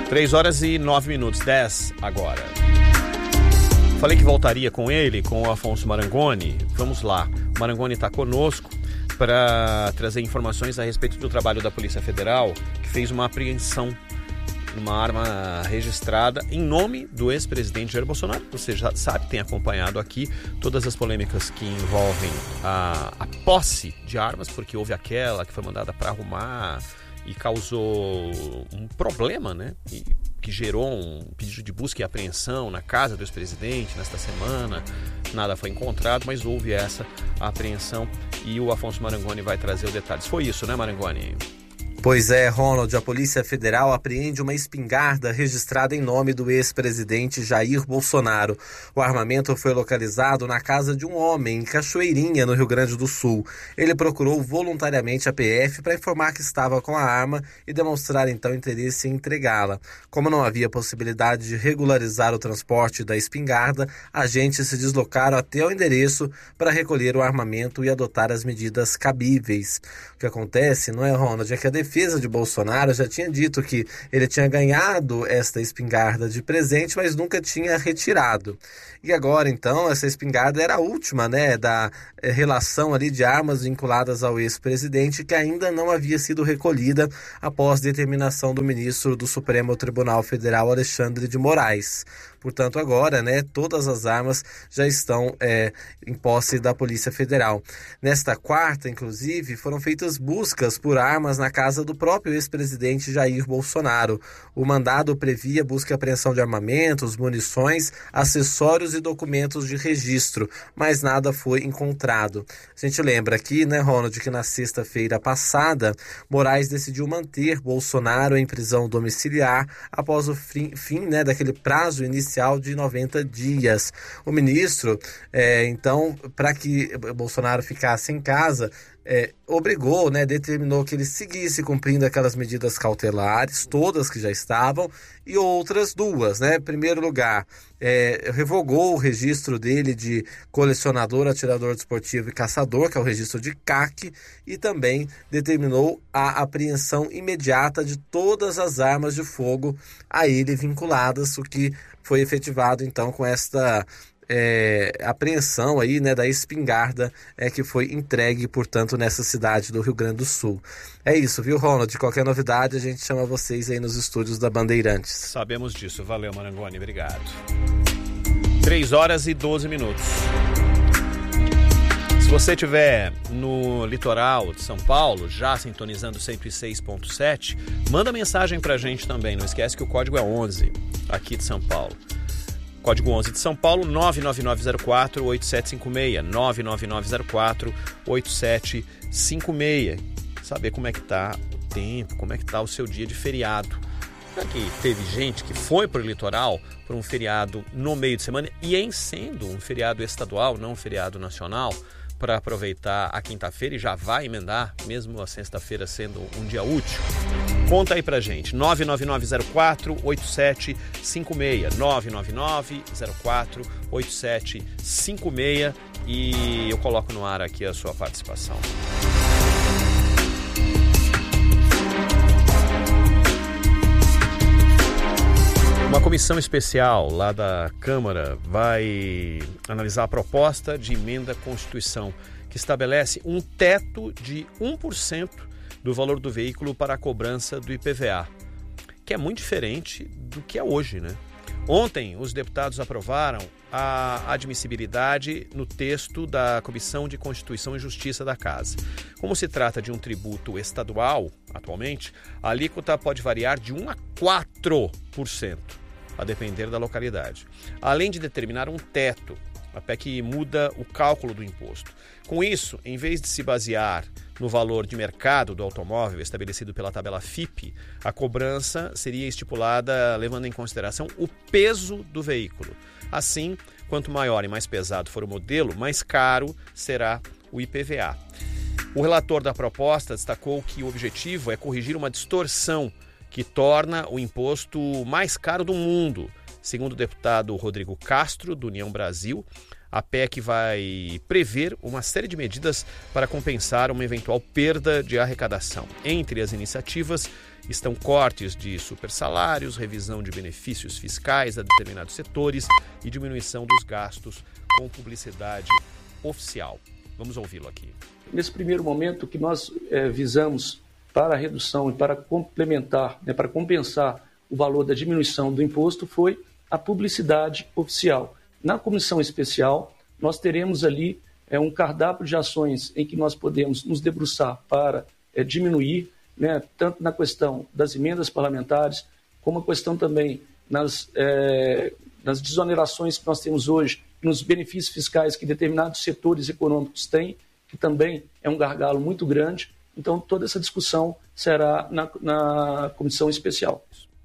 3h09, 10 agora. Falei que voltaria com ele, com o Afonso Marangoni. Vamos lá. O Marangoni está conosco para trazer informações a respeito do trabalho da Polícia Federal, que fez uma apreensão de uma arma registrada em nome do ex-presidente Jair Bolsonaro. Você já sabe, tem acompanhado aqui todas as polêmicas que envolvem a posse de armas, porque houve aquela que foi mandada para arrumar e causou um problema, né? E que gerou um pedido de busca e apreensão na casa do ex-presidente nesta semana. Nada foi encontrado, mas houve essa apreensão e o Afonso Marangoni vai trazer os detalhes. Foi isso, né, Marangoni? Pois é, Ronald, a Polícia Federal apreende uma espingarda registrada em nome do ex-presidente Jair Bolsonaro. O armamento foi localizado na casa de um homem em Cachoeirinha, no Rio Grande do Sul. Ele procurou voluntariamente a PF para informar que estava com a arma e demonstrar então interesse em entregá-la. Como não havia possibilidade de regularizar o transporte da espingarda, agentes se deslocaram até o endereço para recolher o armamento e adotar as medidas cabíveis. O que acontece, não é, Ronald, é que a defesa de Bolsonaro já tinha dito que ele tinha ganhado esta espingarda de presente, mas nunca tinha retirado. E agora, então, essa espingarda era a última, né, da relação ali de armas vinculadas ao ex-presidente, que ainda não havia sido recolhida após determinação do ministro do Supremo Tribunal Federal, Alexandre de Moraes. Portanto, agora, né, todas as armas já estão em posse da Polícia Federal. Nesta quarta, inclusive, foram feitas buscas por armas na casa do próprio ex-presidente Jair Bolsonaro. O mandado previa busca e apreensão de armamentos, munições, acessórios e documentos de registro, mas nada foi encontrado. A gente lembra aqui, né, Ronald, que na sexta-feira passada, Moraes decidiu manter Bolsonaro em prisão domiciliar após o fim, né, daquele prazo inicial de 90 dias. O ministro, então, para que Bolsonaro ficasse em casa, obrigou, né, determinou que ele seguisse cumprindo aquelas medidas cautelares, todas que já estavam, e outras duas, né? Em primeiro lugar, revogou o registro dele de colecionador, atirador desportivo e caçador, que é o registro de CAC, e também determinou a apreensão imediata de todas as armas de fogo a ele vinculadas, o que foi efetivado, então, com esta apreensão aí, né, da espingarda que foi entregue, portanto, nessa cidade do Rio Grande do Sul. É isso, viu, Ronald? Qualquer novidade a gente chama vocês aí nos estúdios da Bandeirantes. Sabemos disso. Valeu, Marangoni. Obrigado. 3h12. Se você estiver no litoral de São Paulo, já sintonizando 106.7, manda mensagem pra gente também. Não esquece que o código é 11 aqui de São Paulo. Código 11 de São Paulo, 99904-8756, 99904-8756. Saber como é que tá o tempo, como é que tá o seu dia de feriado. Será que teve gente que foi para o litoral por um feriado no meio de semana e em sendo um feriado estadual, não um feriado nacional, para aproveitar a quinta-feira e já vai emendar, mesmo a sexta-feira sendo um dia útil? Conta aí pra gente, 99904-8756, 99904-8756 e eu coloco no ar aqui a sua participação. Uma comissão especial lá da Câmara vai analisar a proposta de emenda à Constituição que estabelece um teto de 1% do valor do veículo para a cobrança do IPVA, que é muito diferente do que é hoje, né? Ontem, os deputados aprovaram a admissibilidade no texto da Comissão de Constituição e Justiça da Casa. Como se trata de um tributo estadual, atualmente, a alíquota pode variar de 1% a 4%, a depender da localidade. Além de determinar um teto, a PEC muda o cálculo do imposto. Com isso, em vez de se basear no valor de mercado do automóvel estabelecido pela tabela FIPE, a cobrança seria estipulada levando em consideração o peso do veículo. Assim, quanto maior e mais pesado for o modelo, mais caro será o IPVA. O relator da proposta destacou que o objetivo é corrigir uma distorção que torna o imposto mais caro do mundo. Segundo o deputado Rodrigo Castro, do União Brasil, a PEC vai prever uma série de medidas para compensar uma eventual perda de arrecadação. Entre as iniciativas Estão cortes de supersalários, revisão de benefícios fiscais a determinados setores e diminuição dos gastos com publicidade oficial. Vamos ouvi-lo aqui. Nesse primeiro momento, o que nós visamos para a redução e para complementar, para compensar o valor da diminuição do imposto foi a publicidade oficial. Na comissão especial, nós teremos ali um cardápio de ações em que nós podemos nos debruçar para diminuir, tanto na questão das emendas parlamentares, como a questão também nas desonerações que nós temos hoje, nos benefícios fiscais que determinados setores econômicos têm, que também é um gargalo muito grande. Então, toda essa discussão será na comissão especial.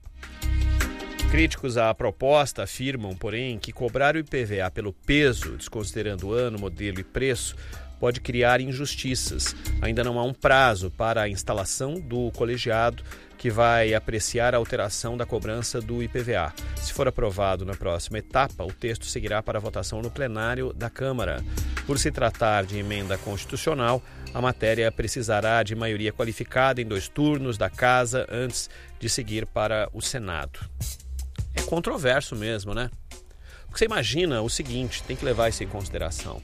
Críticos à proposta afirmam, porém, que cobrar o IPVA pelo peso, desconsiderando ano, modelo e preço, pode criar injustiças. Ainda não há um prazo para a instalação do colegiado que vai apreciar a alteração da cobrança do IPVA. Se for aprovado na próxima etapa, o texto seguirá para votação no plenário da Câmara. Por se tratar de emenda constitucional, a matéria precisará de maioria qualificada em 2 turnos da Casa antes de seguir para o Senado. É controverso mesmo, né? Porque você imagina o seguinte, tem que levar isso em consideração.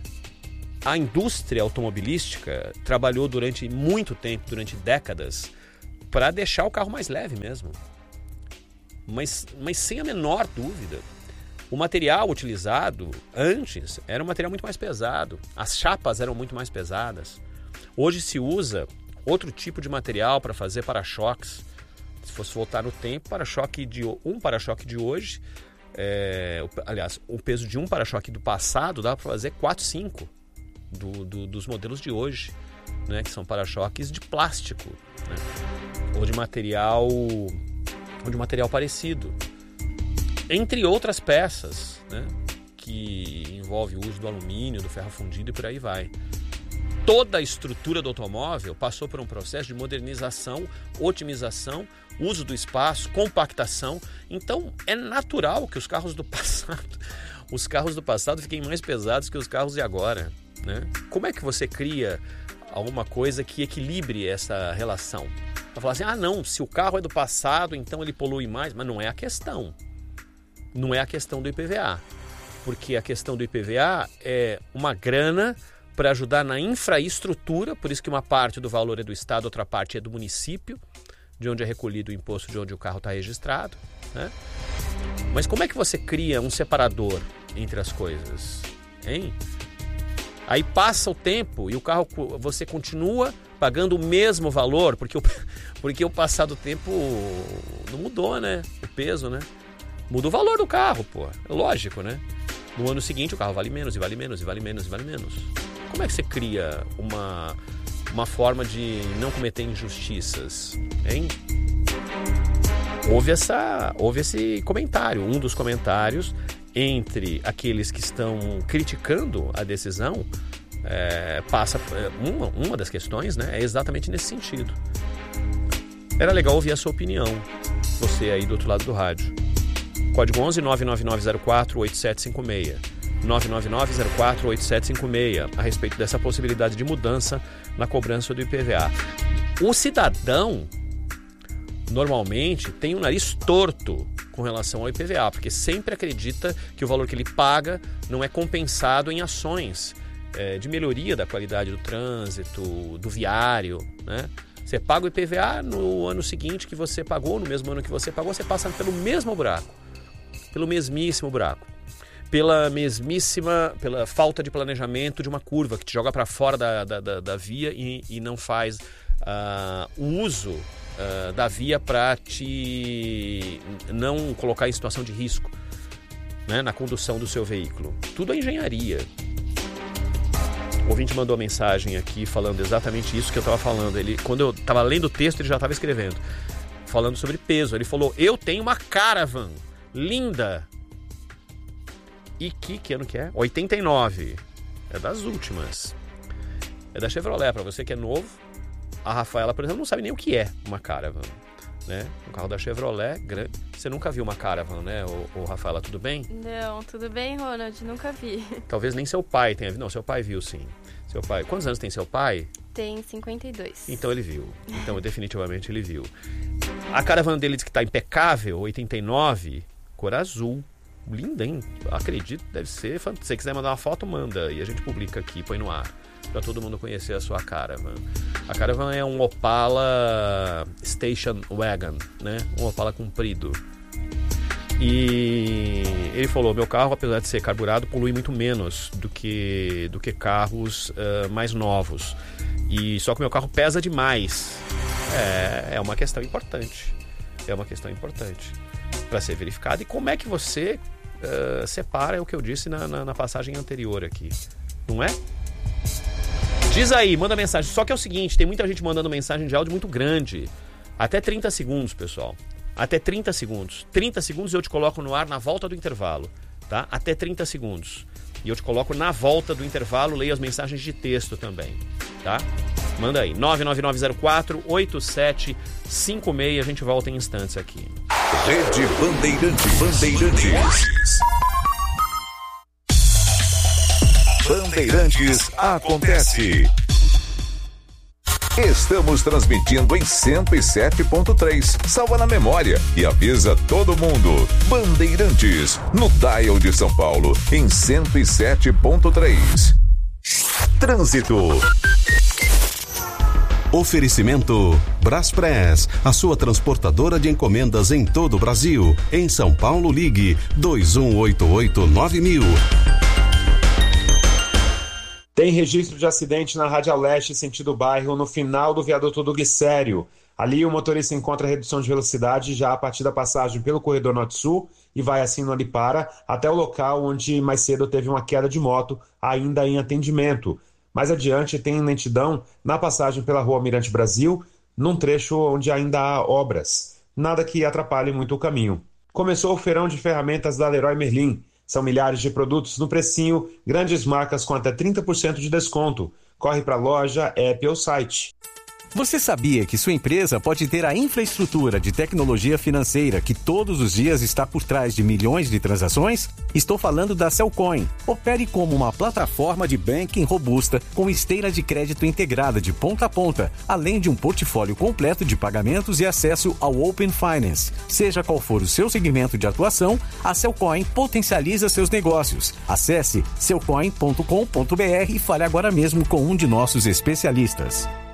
A indústria automobilística trabalhou durante muito tempo, durante décadas, para deixar o carro mais leve mesmo. Mas sem a menor dúvida, o material utilizado antes era um material muito mais pesado. As chapas eram muito mais pesadas. Hoje se usa outro tipo de material para fazer para-choques. Se fosse voltar no tempo, um para-choque de hoje, aliás, o peso de um para-choque do passado dá para fazer 4, 5 dos modelos de hoje, né, que são para-choques de plástico, né, ou de material parecido, entre outras peças, né, que envolve o uso do alumínio, do ferro fundido e por aí vai. Toda a estrutura do automóvel passou por um processo de modernização, otimização, uso do espaço, compactação. Então é natural que os carros do passado fiquem mais pesados que os carros de agora, né? Como é que você cria alguma coisa que equilibre essa relação? Para falar assim, não, se o carro é do passado, então ele polui mais, mas não é a questão. Não é a questão do IPVA, porque a questão do IPVA é uma grana para ajudar na infraestrutura, por isso que uma parte do valor é do Estado, outra parte é do município, de onde é recolhido o imposto, de onde o carro está registrado, né? Mas como é que você cria um separador entre as coisas, hein? Aí passa o tempo e o carro, você continua pagando o mesmo valor, porque o passar do tempo não mudou, né? O peso, né? Muda o valor do carro, pô. É lógico, né? No ano seguinte o carro vale menos, e vale menos, e vale menos, e vale menos. Como é que você cria uma forma de não cometer injustiças, hein? Houve esse comentário, um dos comentários entre aqueles que estão criticando a decisão, uma das questões, né, é exatamente nesse sentido. Era legal ouvir a sua opinião, você aí do outro lado do rádio. Código 11 99904 8756. 999048756, a respeito dessa possibilidade de mudança na cobrança do IPVA. O cidadão, normalmente, tem o nariz torto com relação ao IPVA, porque sempre acredita que o valor que ele paga não é compensado em ações de melhoria da qualidade do trânsito, do viário, né? Você paga o IPVA no ano seguinte que você pagou, no mesmo ano que você pagou, você passa pelo mesmo buraco, pelo mesmíssimo buraco. Pela falta de planejamento de uma curva que te joga para fora da via e não faz o uso da via para te não colocar em situação de risco, né, na condução do seu veículo. Tudo é engenharia. O ouvinte mandou uma mensagem aqui falando exatamente isso que eu estava falando. Quando eu estava lendo o texto, ele já estava escrevendo, falando sobre peso. Ele falou, eu tenho uma Caravan linda. E que ano que é? 89. É das últimas. É da Chevrolet, para você que é novo. A Rafaela, por exemplo, não sabe nem o que é uma Caravan, né? Um carro da Chevrolet grande. Você nunca viu uma Caravan, né, ô Rafaela, tudo bem? Não, tudo bem, Ronald, nunca vi. Talvez nem seu pai tenha visto. Não, seu pai viu sim. Seu pai. Quantos anos tem seu pai? tem 52. Então ele viu. Então definitivamente ele viu. A Caravan dele diz que está impecável, 89, cor azul. Linda, hein? Acredito, deve ser. Se você quiser mandar uma foto, manda. E a gente publica aqui, põe no ar. Para todo mundo conhecer a sua Caravan. A Caravan é um Opala Station Wagon, né? Um Opala comprido. E ele falou, meu carro, apesar de ser carburado, polui muito menos do que carros mais novos. E só que o meu carro pesa demais. É uma questão importante. É uma questão importante para ser verificada. E como é que você separa, é o que eu disse na passagem anterior aqui, não é? Diz aí, manda mensagem. Só que é o seguinte, tem muita gente mandando mensagem de áudio muito grande. Até 30 segundos, pessoal. Até 30 segundos. 30 segundos eu te coloco no ar na volta do intervalo, tá? Até 30 segundos. E eu te coloco na volta do intervalo, leio as mensagens de texto também, tá? Manda aí, 99904-8756, a gente volta em instantes aqui. Rede Bandeirantes. Bandeirantes acontece. Estamos transmitindo em 107.3. Salva na memória e avisa todo mundo. Bandeirantes, no dial de São Paulo, em 107.3. Trânsito. Oferecimento Braspress, a sua transportadora de encomendas em todo o Brasil. Em São Paulo, ligue 2188-9000. Tem registro de acidente na Radial Leste, sentido bairro, no final do viaduto do Glicério. Ali o motorista encontra redução de velocidade já a partir da passagem pelo corredor Norte-Sul e vai assim no Alipara até o local onde mais cedo teve uma queda de moto, ainda em atendimento. Mais adiante tem lentidão na passagem pela Rua Almirante Brasil, num trecho onde ainda há obras. Nada que atrapalhe muito o caminho. Começou o feirão de ferramentas da Leroy Merlin. São milhares de produtos no precinho, grandes marcas com até 30% de desconto. Corre para a loja, app ou site. Você sabia que sua empresa pode ter a infraestrutura de tecnologia financeira que todos os dias está por trás de milhões de transações? Estou falando da Cellcoin. Opere como uma plataforma de banking robusta com esteira de crédito integrada de ponta a ponta, além de um portfólio completo de pagamentos e acesso ao Open Finance. Seja qual for o seu segmento de atuação, a Cellcoin potencializa seus negócios. Acesse cellcoin.com.br e fale agora mesmo com um de nossos especialistas.